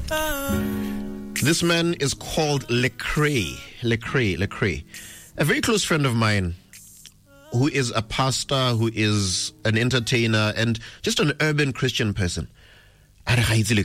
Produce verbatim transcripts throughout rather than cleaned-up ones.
This man is called Lecrae. Lecrae, Lecrae. A very close friend of mine who is a pastor, who is an entertainer, and just an urban Christian person. Hi,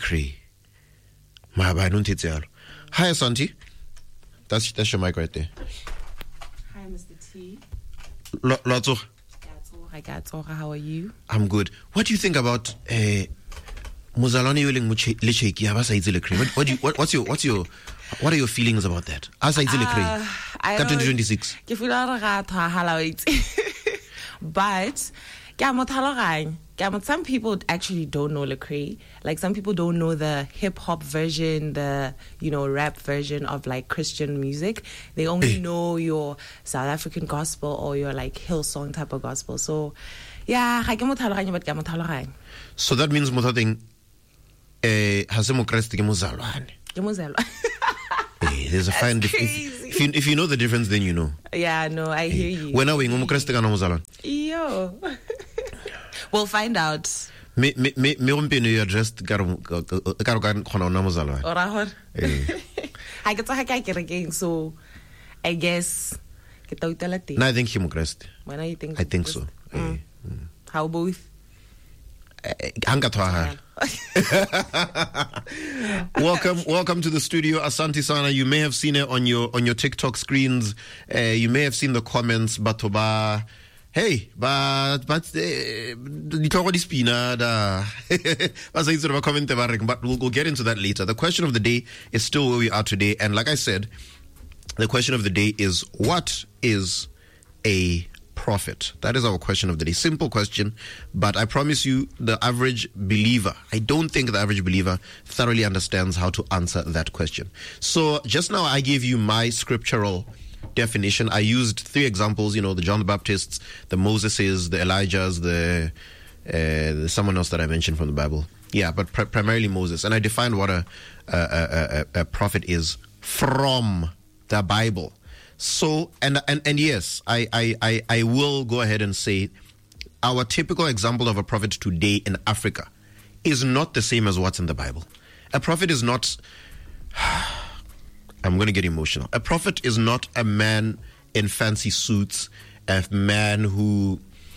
Asante. That's, that's your mic right there. Hi, Mister T. Lotso. Hi, Gatso. How are you? I'm good. What do you think about uh, Muzalani Yuling Licheki? What, what do you, what, what's your what's your what are your feelings about that? As I Uh, I don't- twenty twenty-six. Ke feel a rata halawit. But ke a mo tlhaloganya. Ke a mo- some people actually don't know Lecrae. Like some people don't know the hip hop version, the you know rap version of like Christian music. They only know your South African gospel or your like Hillsong type of gospel. So yeah, ga ke mo tlhaloganya but ke a mo tlhaloganya. So that means Muthating eh hasemo Christ ke Muzalwane. Ke mo zelwa. Eh, there's a fine difference. If, crazy. if you if you know the difference, then you know. Yeah, no, I hear you. When are we ngomo Christ kana Muzalwane? Yo. We'll find out. Me me me me umpene you addressed karo karo kan khona ona Muzalwane. Ora hor. Eh. I get to ha ka kerekeng, so I guess ke tla utela teng. No, I think him Christ. When I think I think so. Mm. How both? Hanga twa. welcome, welcome to the studio, Asante Sana. You may have seen it on your on your TikTok screens. Uh, you may have seen the comments, Batoba. Hey, but but the talk is spina da. But we'll, we'll get into that later. The question of the day is still where we are today, and like I said, the question of the day is: what is a prophet? That is our question of the day. Simple question, but I promise you, the average believer, I don't think the average believer thoroughly understands how to answer that question. So just now I gave you my scriptural definition. I used three examples, you know, the John the Baptists, the Moseses, the Elijahs, the, uh, the someone else that I mentioned from the Bible. Yeah, but pr- primarily Moses. And I defined what a, a, a, a, a prophet is from the Bible. So, and, and, and yes, I, I, I, I will go ahead and say our typical example of a prophet today in Africa is not the same as what's in the Bible. A prophet is not, I'm going to get emotional. A prophet is not a man in fancy suits, a man who,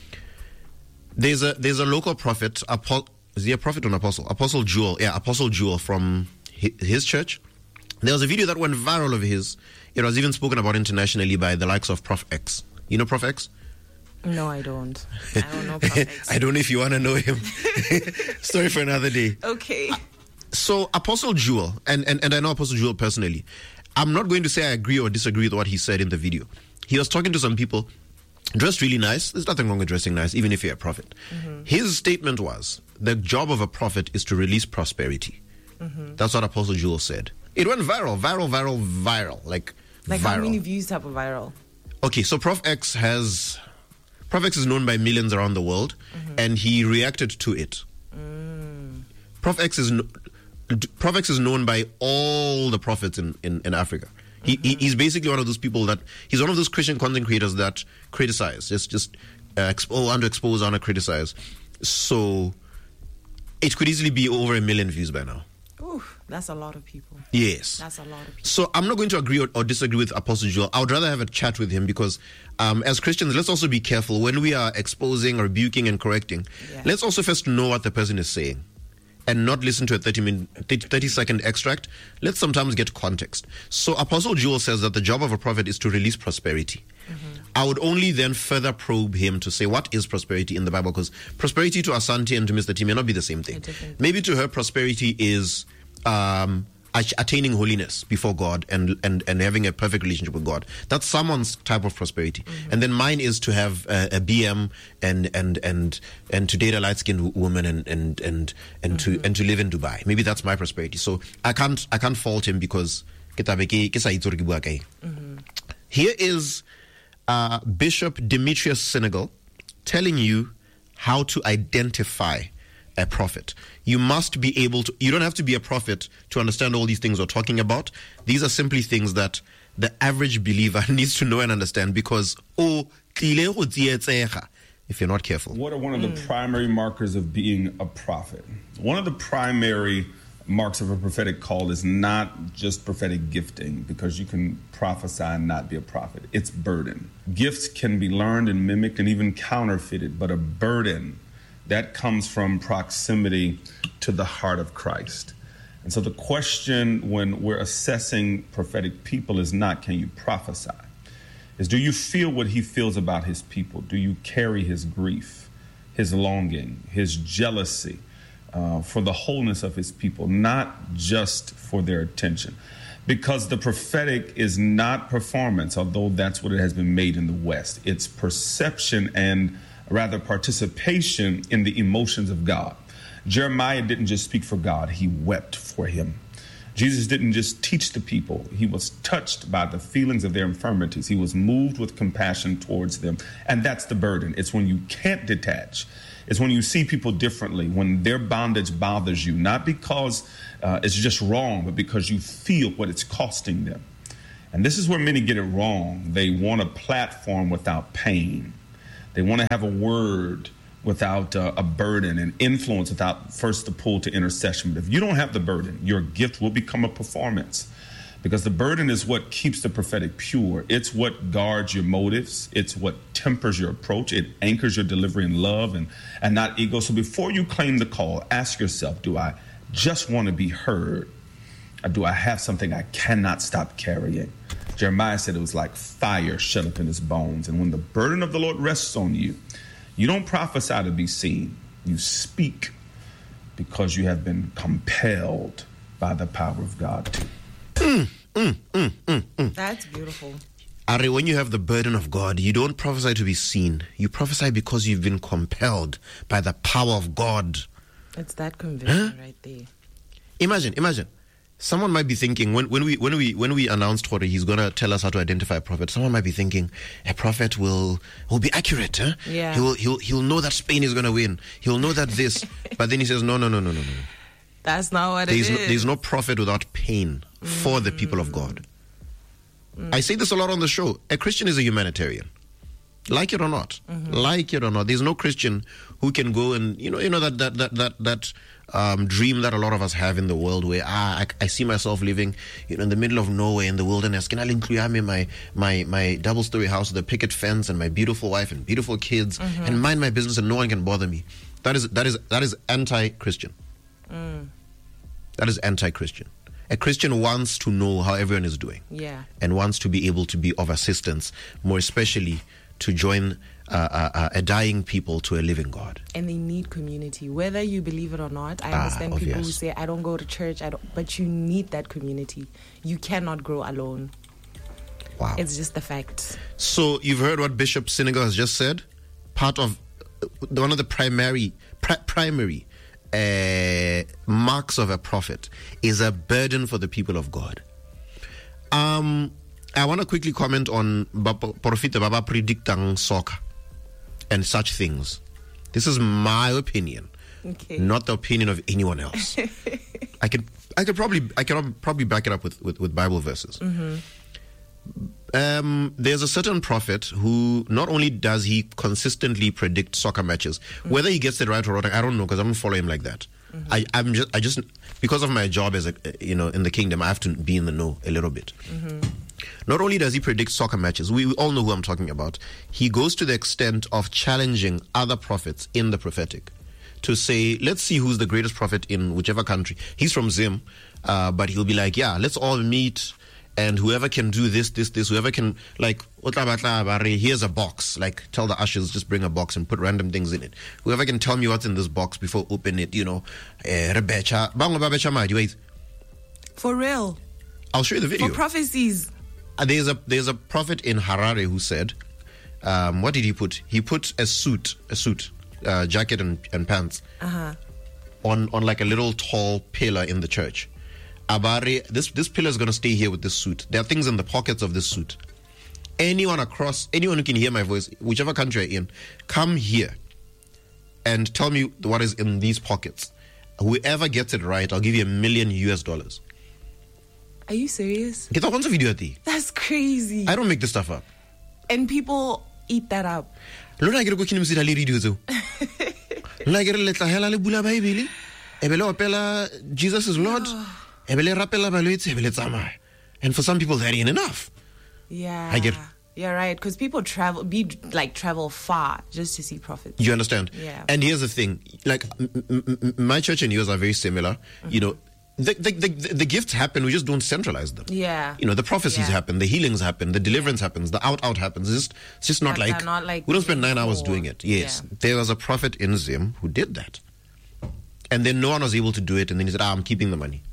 there's a, there's a local prophet, Apo, is he a prophet or an apostle? Apostle Jewel, yeah, Apostle Jewel from his church. There was a video that went viral of his. It was even spoken about internationally by the likes of Prof X. You know Prof X? No, I don't. I don't know Prof X. I don't know if you want to know him. Story for another day. Okay. So Apostle Jewel, and, and, and I know Apostle Jewel personally. I'm not going to say I agree or disagree with what he said in the video. He was talking to some people, dressed really nice. There's nothing wrong with dressing nice, even if you're a prophet. Mm-hmm. His statement was, the job of a prophet is to release prosperity. Mm-hmm. That's what Apostle Jewel said. It went viral, viral, viral, viral. Like, Like viral. how many views type of viral? Okay, so Prof X has... Prof X is known by millions around the world, mm-hmm. and he reacted to it. Mm. Prof X is... No, Prof X is known by all the prophets in, in, in Africa. He, mm-hmm. he He's basically one of those people that... He's one of those Christian content creators that criticize. Just, just uh, expo, underexpose, under-criticize. So, it could easily be over a million views by now. Ooh, that's a lot of people. Yes. That's a lot of people. So I'm not going to agree or, or disagree with Apostle Joel. I would rather have a chat with him because um, as Christians, let's also be careful when we are exposing, rebuking, and correcting. Yeah. Let's also first know what the person is saying and not listen to a thirty minute, thirty second extract. Let's sometimes get context. So Apostle Joel says that the job of a prophet is to release prosperity. Mm-hmm. I would only then further probe him to say, what is prosperity in the Bible? Because prosperity to Asante and to Mister T may not be the same thing. Maybe to her, prosperity is um, attaining holiness before God and, and, and having a perfect relationship with God. That's someone's type of prosperity. Mm-hmm. And then mine is to have a, a B M and and and and to date a light-skinned woman and and and and mm-hmm. to and to live in Dubai. Maybe that's my prosperity. So I can't I can't fault him because mm-hmm. Here is Uh, Bishop Demetrius Senegal telling you how to identify a prophet. You must be able to, you don't have to be a prophet to understand all these things we're talking about. These are simply things that the average believer needs to know and understand because, oh, if you're not careful. What are one of the mm. primary markers of being a prophet? One of the primary marks of a prophetic call is not just prophetic gifting, because you can prophesy and not be a prophet. It's burden. Gifts can be learned and mimicked and even counterfeited, but a burden, that comes from proximity to the heart of Christ. And so the question when we're assessing prophetic people is not, can you prophesy? Is, do you feel what he feels about his people? Do you carry his grief, his longing, his jealousy uh, for the wholeness of his people, not just for their attention? Because the prophetic is not performance, although that's what it has been made in the West. It's perception and rather participation in the emotions of God. Jeremiah didn't just speak for God, he wept for him. Jesus didn't just teach the people, he was touched by the feelings of their infirmities. He was moved with compassion towards them. And that's the burden. It's when you can't detach. It's when you see people differently, when their bondage bothers you, not because uh, it's just wrong, but because you feel what it's costing them. And this is where many get it wrong. They want a platform without pain. They want to have a word without uh, a burden, and influence without first the pull to intercession. But if you don't have the burden, your gift will become a performance, because the burden is what keeps the prophetic pure. It's what guards your motives. It's what tempers your approach. It anchors your delivery in love and, and not ego. So before you claim the call, ask yourself, do I just want to be heard? Or do I have something I cannot stop carrying? Jeremiah said it was like fire shut up in his bones. And when the burden of the Lord rests on you, you don't prophesy to be seen. You speak because you have been compelled by the power of God to. Mm, mm, mm, mm, mm. That's beautiful. Ari, when you have the burden of God, you don't prophesy to be seen. You prophesy because you've been compelled by the power of God. It's that conviction huh? right there. Imagine, imagine. Someone might be thinking, when, when we when we when we announced Tori, he's gonna tell us how to identify a prophet. Someone might be thinking, a prophet will will be accurate, huh? Yeah. He will he'll he'll know that Spain is gonna win. He'll know that this, but then he says, no, no, no, no, no, no. That's not what there's it no, is. There's no prophet without pain mm. for the people of God. Mm. I say this a lot on the show. A Christian is a humanitarian. Like it or not. Mm-hmm. Like it or not. There's no Christian who can go and, you know, you know that that that that, that um, dream that a lot of us have in the world where, ah, I, I see myself living, you know, in the middle of nowhere in the wilderness. Can I include my, my, my double-story house with a picket fence and my beautiful wife and beautiful kids mm-hmm. and mind my business and no one can bother me? That is, that is, that is anti-Christian. Mm. That is anti-Christian. A Christian wants to know how everyone is doing. Yeah. And wants to be able to be of assistance, more especially to join uh, uh, a dying people to a living God. And they need community, whether you believe it or not. I Ah, understand people obvious. who say, I don't go to church, I don't, but you need that community. You cannot grow alone. Wow. It's just the fact. So you've heard what Bishop Sinigo has just said. Part of uh, one of the primary pri- primary uh, marks of a prophet is a burden for the people of God. Um, I want to quickly comment on Porofita Baba predicting soccer and such things. This is my opinion, okay. not the opinion of anyone else. I can, I could probably, I can probably back it up with, with, with Bible verses. Mm-hmm. Um, there's a certain prophet who not only does he consistently predict soccer matches, mm-hmm. whether he gets it right or wrong, I don't know, because I don't follow him like that. Mm-hmm. I, I'm just, I just, because of my job as a, you know, in the kingdom, I have to be in the know a little bit. Mm-hmm. Not only does he predict soccer matches, we, we all know who I'm talking about. He goes to the extent of challenging other prophets in the prophetic to say, let's see who's the greatest prophet in whichever country. He's from Zim, uh, but he'll be like, yeah, let's all meet, and whoever can do this, this, this, whoever can, like, here's a box. Like, tell the ushers, just bring a box and put random things in it. Whoever can tell me what's in this box before open it, you know, uh, wait. For real. I'll show you the video. For prophecies. Uh, there's a there's a prophet in Harare who said, um, what did he put? He put a suit, a suit, uh, jacket and, and pants uh-huh. on, on like a little tall pillar in the church. Abare, this this pillar is going to stay here with this suit. There are things in the pockets of this suit. Anyone across, anyone who can hear my voice, whichever country you're in, come here and tell me what is in these pockets. Whoever gets it right, I'll give you a million U S dollars. Are you serious? Get that video at the. That's crazy. I don't make this stuff up. And people eat that up. Ebele opela Jesus is Lord. Ebele rapela balwetse, ebele tsamaya. And for some people, that ain't enough. Yeah. I get. You're right, because people travel, be like travel far just to see prophets. You understand? Yeah. And here's the thing: like m- m- m- my church and yours are very similar. Mm-hmm. You know, the the, the the gifts happen. We just don't centralize them. Yeah. You know, the prophecies yeah. happen, the healings happen, the deliverance yeah. happens, the out out happens. It's just, it's just not, but like, not like we don't spend nine before. hours doing it. Yes, Yeah. there was a prophet in Zim who did that, and then no one was able to do it. And then he said, ah, "I'm keeping the money."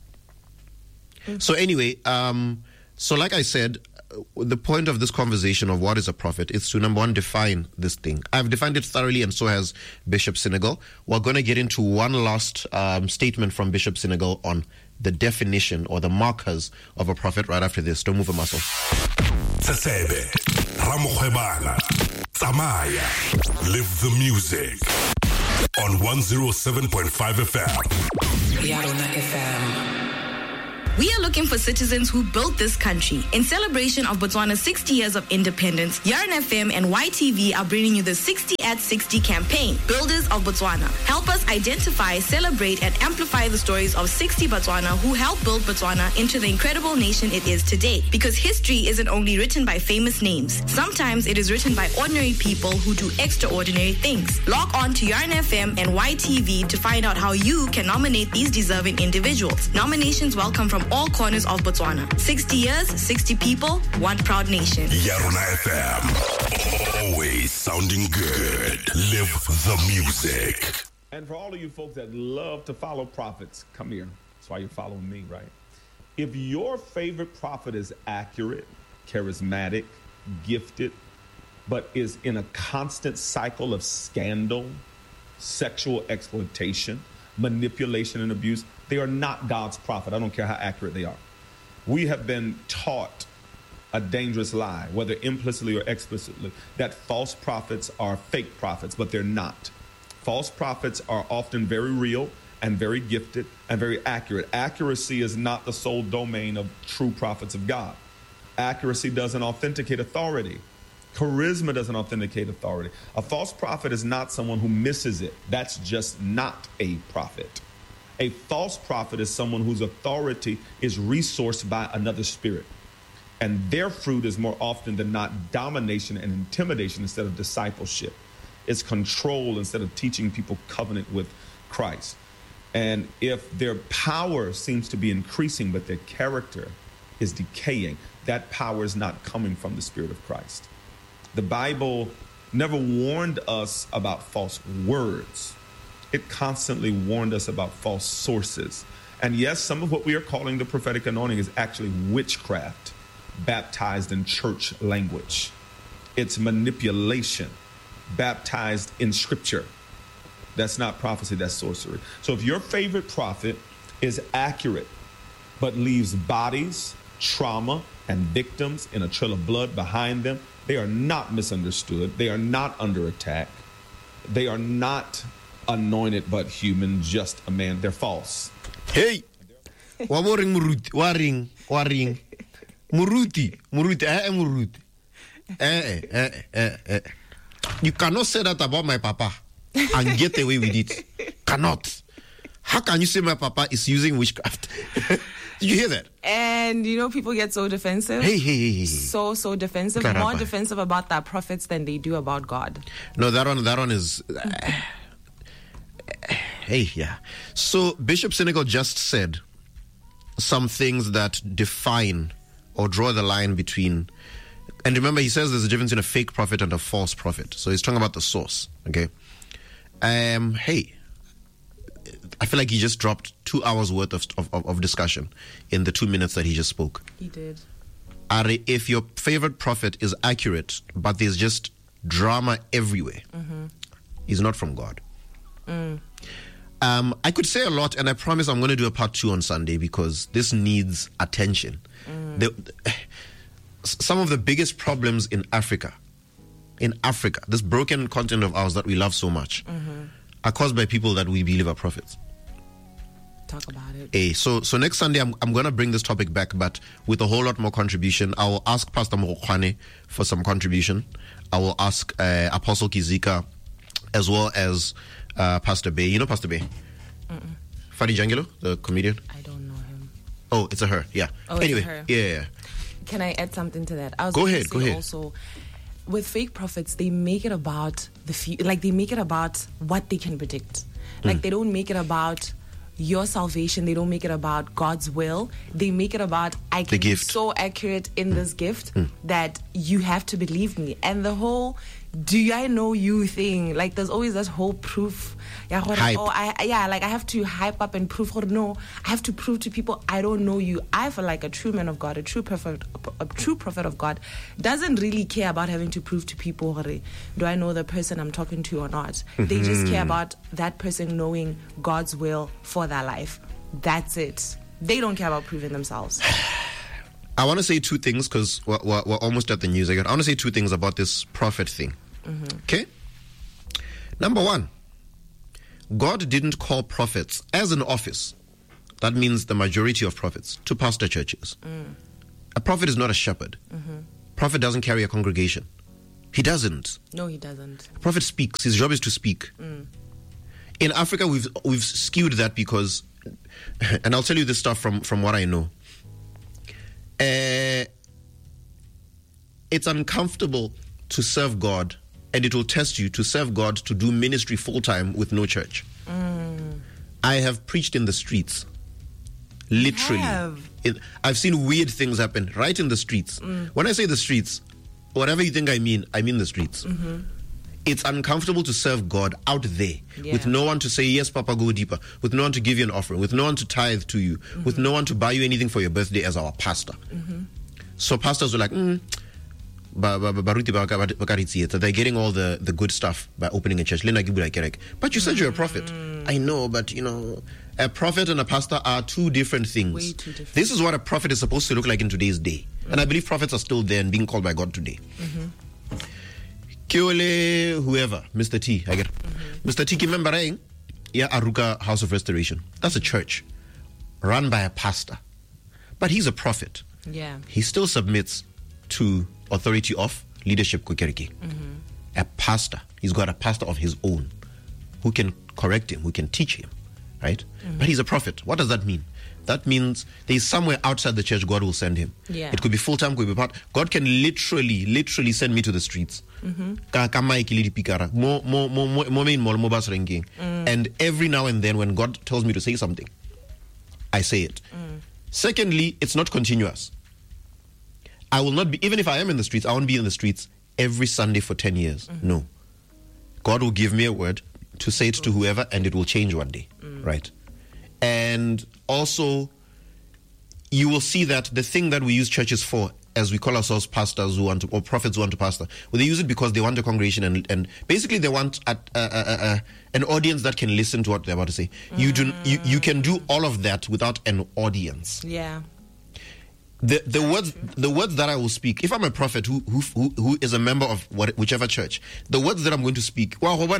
Mm-hmm. So anyway, um, so like I said. The point of this conversation of what is a prophet is to, number one, define this thing. I've defined it thoroughly, and so has Bishop Senegal. We're going to get into one last um, statement from Bishop Senegal on the definition or the markers of a prophet right after this. Don't move a muscle. Tsesebe, Ramokhwebana, Tsamaya, live the music on one oh seven point five F M. Yarona F M. We are looking for citizens who built this country. In celebration of Botswana's sixty years of independence, Yarn F M and Y T V are bringing you the sixty at sixty campaign, Builders of Botswana. Help us identify, celebrate, and amplify the stories of sixty Botswana who helped build Botswana into the incredible nation it is today. Because history isn't only written by famous names. Sometimes it is written by ordinary people who do extraordinary things. Log on to Yarn F M and Y T V to find out how you can nominate these deserving individuals. Nominations welcome from all corners of Botswana. sixty years, sixty people, one proud nation. Yarona F M. Always sounding good. Live the music. And for all of you folks that love to follow prophets, come here. That's why you're following me, right? If your favorite prophet is accurate, charismatic, gifted, but is in a constant cycle of scandal, sexual exploitation, manipulation, and abuse, they are not God's prophet. I don't care how accurate they are. We have been taught a dangerous lie, whether implicitly or explicitly, that false prophets are fake prophets, but they're not. False prophets are often very real and very gifted and very accurate. Accuracy is not the sole domain of true prophets of God. Accuracy doesn't authenticate authority. Charisma doesn't authenticate authority. A false prophet is not someone who misses it. That's just not a prophet. A false prophet is someone whose authority is resourced by another spirit. And their fruit is more often than not domination and intimidation instead of discipleship. It's control instead of teaching people covenant with Christ. And if their power seems to be increasing, but their character is decaying, that power is not coming from the Spirit of Christ. The Bible never warned us about false words. It constantly warned us about false sources. And yes, some of what we are calling the prophetic anointing is actually witchcraft, baptized in church language. It's manipulation, baptized in scripture. That's not prophecy, that's sorcery. So if your favorite prophet is accurate, but leaves bodies, trauma, and victims in a trail of blood behind them, they are not misunderstood. They are not under attack. They are not anointed but human, just a man. They're false. Hey! Waboring Muruti, waring, waring. Muruti, Muruti, eh, Muruti. Eh, eh, eh, eh. You cannot say that about my papa and get away with it. Cannot. How can you say my papa is using witchcraft? Did you hear that? And, you know, people get so defensive. Hey, hey, hey, hey. So, so defensive. Clarabba. More defensive about their prophets than they do about God. No, that one, that one is... Uh, hey, yeah. So, Bishop Senegal just said some things that define or draw the line between... And remember, he says there's a difference in a fake prophet and a false prophet. So, he's talking about the source, okay? Um, hey... I feel like he just dropped two hours worth of, of of discussion in the two minutes that he just spoke. He did. Are, if your favorite prophet is accurate, but there's just drama everywhere, mm-hmm. he's not from God. Mm. Um, I could say a lot, and I promise I'm going to do a part two on Sunday because this needs attention. Mm. The, some of the biggest problems in Africa, in Africa, this broken continent of ours that we love so much, mm-hmm. are caused by people that we believe are prophets. Talk about it. Hey, so so next Sunday, I'm I'm going to bring this topic back, but with a whole lot more contribution. I will ask Pastor Mokwane for some contribution. I will ask uh, Apostle Kizika as well as uh, Pastor Bay. You know Pastor Bay? Fadi Jangelo, the comedian. I don't know him. Oh, it's a her. Yeah. Oh, it's anyway, a her. yeah, yeah. Can I add something to that? I was Go gonna ahead, go say ahead. Also, with fake prophets, they make it about the fe- like they make it about what they can predict. Like they don't make it about your salvation. They don't make it about God's will. They make it about I can be gift. so accurate in this gift that you have to believe me. And the whole "do I know you" thing, like there's always that whole proof. Yeah, Hype. oh, I, yeah, like I have to hype up and prove. No, I have to prove to people I don't know you. I feel like a true man of God, a true prophet, a true prophet of God, doesn't really care about having to prove to people, do I know the person I'm talking to or not? They just care about that person knowing God's will for their life. That's it. They don't care about proving themselves. I want to say two things because we're, we're, we're almost at the news. I want to say two things about this prophet thing. Okay? Number one, God didn't call prophets as an office. That means the majority of prophets to pastor churches. Mm. A prophet is not a shepherd. Mm-hmm. Prophet doesn't carry a congregation. He doesn't. No, he doesn't. A prophet speaks. His job is to speak. Mm. In Africa, we've we've skewed that because, and I'll tell you this stuff from, from what I know. Uh, it's uncomfortable to serve God, and it will test you to serve God to do ministry full-time with no church. Mm. I have preached in the streets. Literally. Have. It, I've seen weird things happen right in the streets. Mm. When I say the streets, whatever you think I mean, I mean the streets. Mm-hmm. It's uncomfortable to serve God out there yeah. with no one to say, yes, Papa, go deeper, with no one to give you an offering, with no one to tithe to you, mm-hmm. with no one to buy you anything for your birthday as our pastor. Mm-hmm. So pastors were like, mm, they're getting all the, the good stuff by opening a church. But you said you're a prophet. Mm. I know, but you know, a prophet and a pastor are two different things. Way too different. This is what a prophet is supposed to look like in today's day. Mm. And I believe prophets are still there and being called by God today. Mm-hmm. Kiole, whoever, Mister T, I get mm-hmm. Mister T, remember, yeah, Aruka House of Restoration. That's a church run by a pastor. But he's a prophet. Yeah. He still submits to authority of leadership Kukeriki. Mm-hmm. A pastor. He's got a pastor of his own who can correct him, who can teach him, right? Mm-hmm. But he's a prophet. What does that mean? That means there's somewhere outside the church God will send him. Yeah. It could be full-time, could be part. God can literally, literally send me to the streets. Mm-hmm. Mm. And every now and then when God tells me to say something, I say it. Mm. Secondly, it's not continuous. I will not be, even if I am in the streets, I won't be in the streets every Sunday for ten years. Mm-hmm. No. God will give me a word to say it to whoever and it will change one day. Mm. Right? And also, you will see that the thing that we use churches for, as we call ourselves pastors who want to, or prophets who want to pastor, well, they use it because they want a congregation and, and basically they want a, a, a, a, an audience that can listen to what they're about to say. Mm. You do you, you can do all of that without an audience. Yeah. The the words the words that I will speak, if I'm a prophet who who who, who is a member of what, whichever church, the words that I'm going to speak,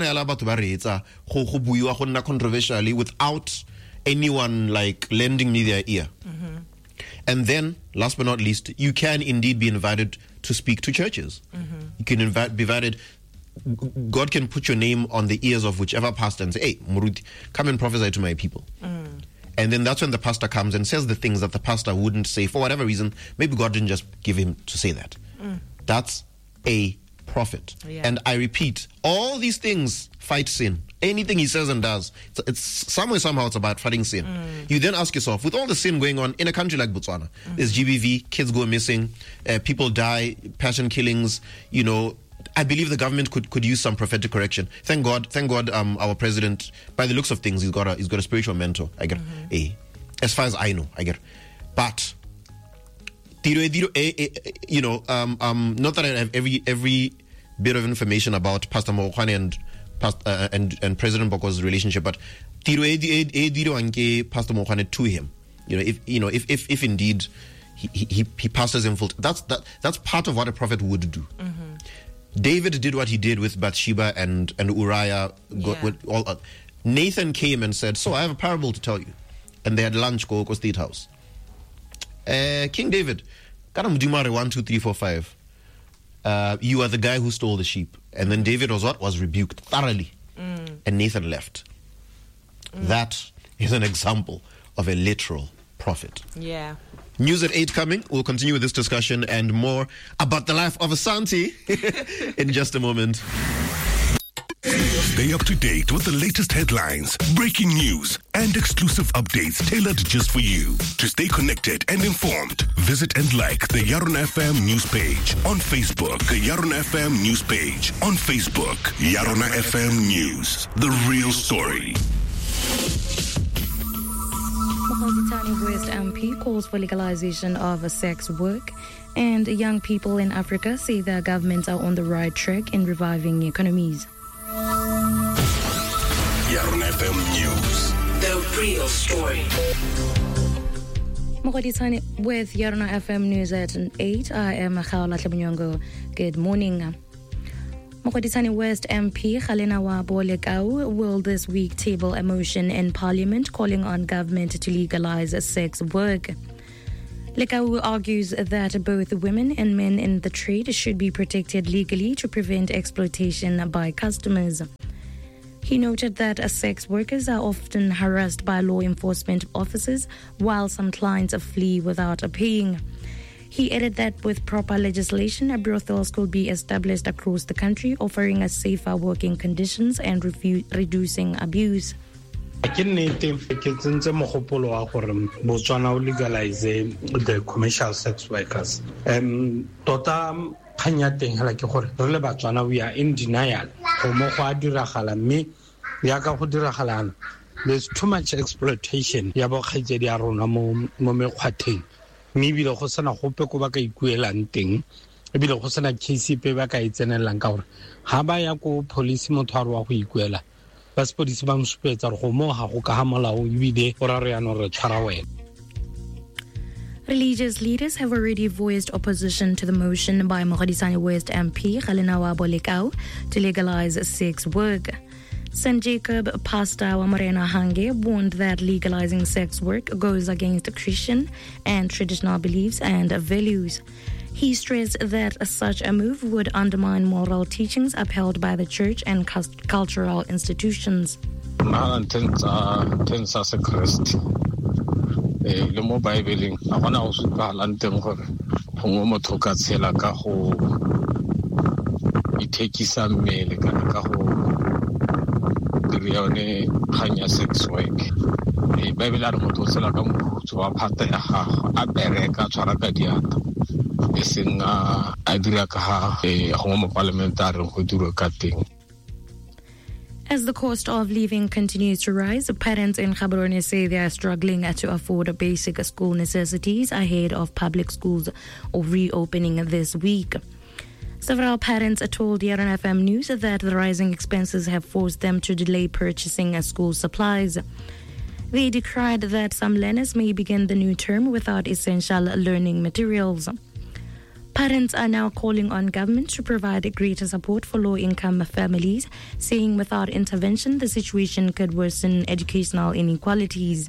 controversially without anyone like lending me their ear. Mm-hmm. And then, last but not least, you can indeed be invited to speak to churches. Mm-hmm. You can invite, be invited. God can put your name on the ears of whichever pastor and say, hey, Muruti, come and prophesy to my people. Mm. And then that's when the pastor comes and says the things that the pastor wouldn't say for whatever reason. Maybe God didn't just give him to say that. Mm. That's a prophet. Yeah. And I repeat, all these things fight sin. Anything he says and does, it's, it's somewhere, somehow it's about fighting sin. Mm. You then ask yourself, with all the sin going on in a country like Botswana, mm-hmm. there's G B V, kids go missing, uh, people die, passion killings, you know, I believe the government could, could use some prophetic correction. Thank God, thank God, um, our president, by the looks of things, he's got a he's got a spiritual mentor. I get, mm-hmm. a, as far as I know, I get, but you know, um, um, not that I have every every bit of information about Pastor Mokwane and uh, and and President Boko's relationship, but Pastor Mokwane to him, you know, if you know if if, if indeed he, he he pastors him full, that's that that's part of what a prophet would do. Mm-hmm. David did what he did with Bathsheba and, and Uriah. Yeah. With all, uh, Nathan came and said, so I have a parable to tell you. And they had lunch, go to State House. Uh, King David, one, two, three, four, five. Uh, you are the guy who stole the sheep. And then David was what? Was rebuked thoroughly. Mm. And Nathan left. Mm. That is an example of a literal prophet. Yeah. News at eight coming. We'll continue with this discussion and more about the life of Asante in just a moment. Stay up to date with the latest headlines, breaking news, and exclusive updates tailored just for you. To stay connected and informed, visit and like the Yarona F M news page on Facebook. The Yarona F M news page on Facebook. Yarona F M News, the real story. Mokgweetane West M P calls for legalization of sex work, and young people in Africa say their governments are on the right track in reviving economies. Yarona F M News, the real story. Mokgweetane with Yarona F M News at eight. I am Khaola Tlhabunyongo. Good morning. Mokgweetane West M P Kgalena Lekau will this week table a motion in Parliament calling on government to legalize sex work. Lekau argues that both women and men in the trade should be protected legally to prevent exploitation by customers. He noted that sex workers are often harassed by law enforcement officers while some clients flee without paying. He added that with proper legislation, brothels could be established across the country, offering a safer working conditions and refu- reducing abuse. Ke nnete ke tsentse mogopolo wa gore Botswana o legalize the commercial sex workers. Um tota khanya teng hala ke gore re le Batswana we are in denial go mo go a diragala mme ya ka go diragalang. There's too much exploitation ya bo kgaitsedi ya rona mo mo mekgwatheng. Mme bile go sana gope ko ba ka ikuelang teng ebile go sana case pe ba ka itsenelang ka gore ha ba ya ko police motho a re wa go ikuela ba sepodisi ba msupetsa re go mo ha go ka ha molao ebile ora re yana re tshwara wena. Religious leaders have already voiced opposition to the motion by Mokgweetane West M P Kgalena Lekau to legalize sex work. Saint Jacob Pastor Morena Hange warned that legalizing sex work goes against Christian and traditional beliefs and values. He stressed that such a move would undermine moral teachings upheld by the church and cultural institutions. Le mo Bible a gona o supa lanteng gore gongwe motho ka tshela ka go ithekisa mmele kana ka go dira yone khanya sex work. E Bible a re motho o tshela ka motho wa phata ya gago a bereka tshwara ka diata e seng a dira ka ha e gongwe mo parliamentary go dira ka teng. As the cost of living continues to rise, parents in Gaborone say they are struggling to afford basic school necessities ahead of public schools reopening this week. Several parents told Yarona F M News that the rising expenses have forced them to delay purchasing school supplies. They decried that some learners may begin the new term without essential learning materials. Parents are now calling on government to provide greater support for low-income families, saying without intervention, the situation could worsen educational inequalities.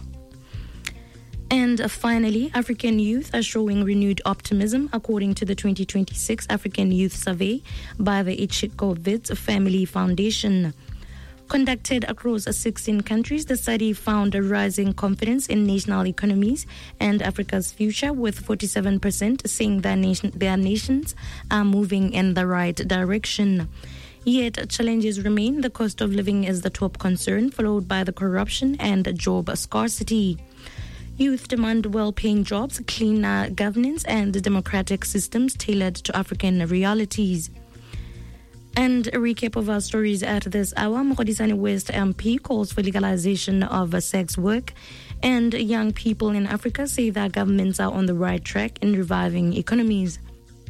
And finally, African youth are showing renewed optimism, according to the twenty twenty-six African Youth Survey by the Ichiko Wits Family Foundation. Conducted across sixteen countries, the study found a rising confidence in national economies and Africa's future, with forty-seven percent saying their, nation, their nations are moving in the right direction. Yet challenges remain. The cost of living is the top concern, followed by the corruption and job scarcity. Youth demand well-paying jobs, cleaner governance, and democratic systems tailored to African realities. And a recap of our stories at this hour. Mokgweetane West M P calls for legalization of sex work, and young people in Africa say their governments are on the right track in reviving economies.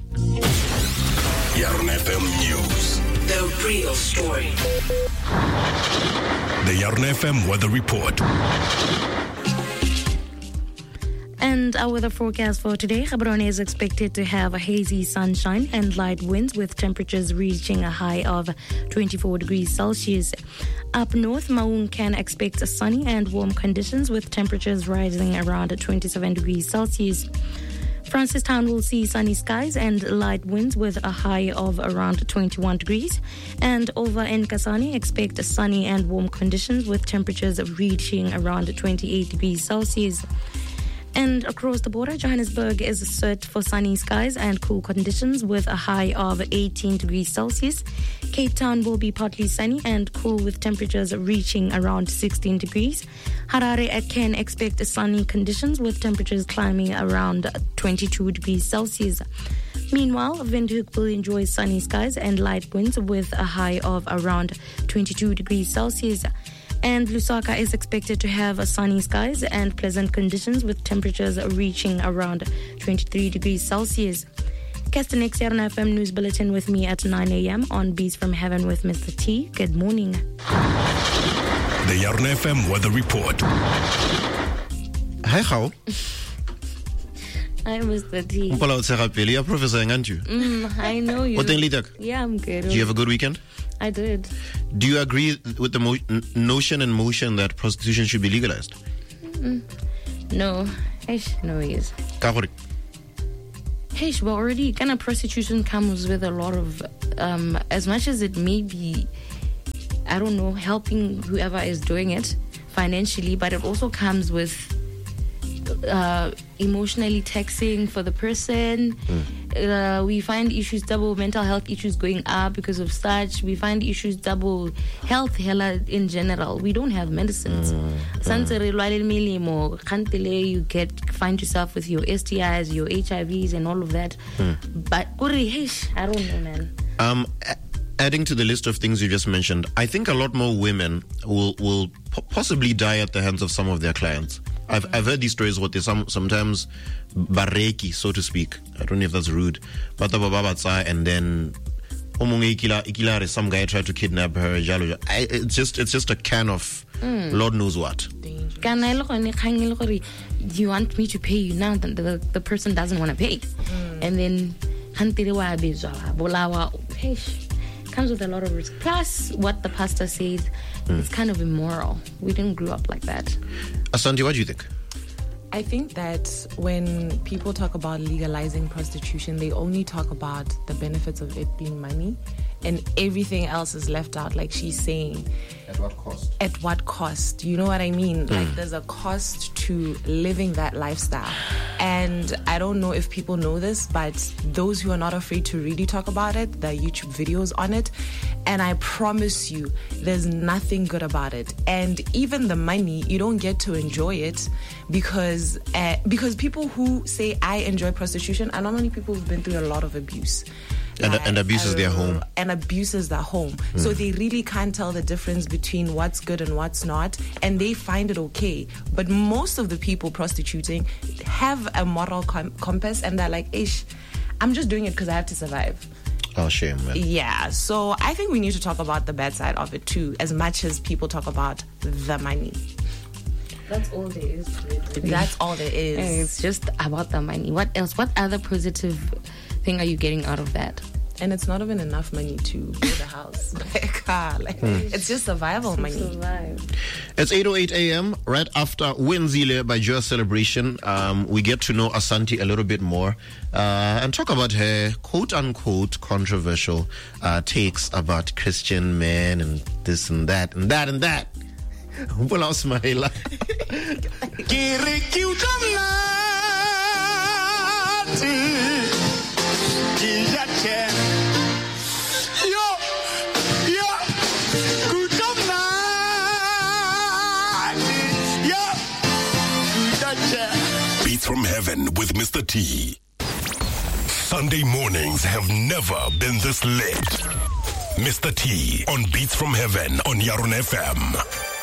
Yarona F M News, the real story. The Yarona F M Weather Report. And our weather forecast for today, Gaborone is expected to have a hazy sunshine and light winds with temperatures reaching a high of twenty-four degrees Celsius. Up north, Maun can expect sunny and warm conditions with temperatures rising around twenty-seven degrees Celsius. Francistown will see sunny skies and light winds with a high of around twenty-one degrees. And over in Kasane, expect sunny and warm conditions with temperatures reaching around twenty-eight degrees Celsius. And across the border, Johannesburg is set for sunny skies and cool conditions with a high of eighteen degrees Celsius. Cape Town will be partly sunny and cool with temperatures reaching around sixteen degrees. Harare can expect sunny conditions with temperatures climbing around twenty-two degrees Celsius. Meanwhile, Windhoek will enjoy sunny skies and light winds with a high of around twenty-two degrees Celsius. And Lusaka is expected to have sunny skies and pleasant conditions with temperatures reaching around twenty-three degrees Celsius. Catch the next Yarn F M News Bulletin with me at nine a.m. on Beats from Heaven with Mister T. Good morning. The Yarn F M Weather Report. Hi, how? Hi, Mister T. You're Professor Nganju. Mm, I know you. What do Yeah, I'm good. you have a good weekend? I did. Do you agree with the mo- n- notion and motion that prostitution should be legalized? Mm. No. Eish, no, yes. Kahori. Eish, but already kind of prostitution comes with a lot of, um, as much as it may be, I don't know, helping whoever is doing it financially, but it also comes with uh, emotionally taxing for the person. Mm. Uh, we find issues double, mental health issues going up because of such. We find issues double, health hella in general. We don't have medicines. Mm. You get find yourself with your S T Is, your H I Vs, and all of that. Mm. But I don't know, man. Um. Adding to the list of things you just mentioned, I think a lot more women will will p- possibly die at the hands of some of their clients. I've I've heard these stories what they some sometimes bareki, so to speak. I don't know if that's rude, but and then some guy tried to kidnap her. I, it's just it's just a can of mm. Lord knows what. You want me to pay you now? The the, the person doesn't want to pay, mm. and then comes with a lot of risk. Plus, what the pastor says, mm. it's kind of immoral. We didn't grow up like that. Asante, what do you think? I think that when people talk about legalizing prostitution, they only talk about the benefits of it being money, and everything else is left out, like she's saying. At what cost? At what cost? You know what I mean? Mm. Like, there's a cost to living that lifestyle. And I don't know if people know this, but those who are not afraid to really talk about it, there are YouTube videos on it. And I promise you, there's nothing good about it. And even the money, you don't get to enjoy it because uh, because people who say, I enjoy prostitution, are normally people who've been through a lot of abuse. And, like, and abuses uh, their home. And abuses their home. Mm. So they really can't tell the difference between what's good and what's not. And they find it okay. But most of the people prostituting have a moral com- compass. And they're like, ish, I'm just doing it because I have to survive. Oh, shame, man. Yeah. So I think we need to talk about the bad side of it too, as much as people talk about the money. That's all there is to it. That's all there is. It's just about the money. What else? What other positive thing are you getting out of that? And it's not even enough money to build a house, buy a car. Like, mm. It's just survival to money. Survive. It's eight oh eight a.m. right after Wenzile by Joa Celebration. Um, we get to know Asante a little bit more uh, and talk about her quote-unquote controversial uh, takes about Christian men and this and that and that and that. Well, Smile. Beats from Heaven with Mister T. Sunday mornings have never been this lit. Mister T on Beats from Heaven on Yarn F M.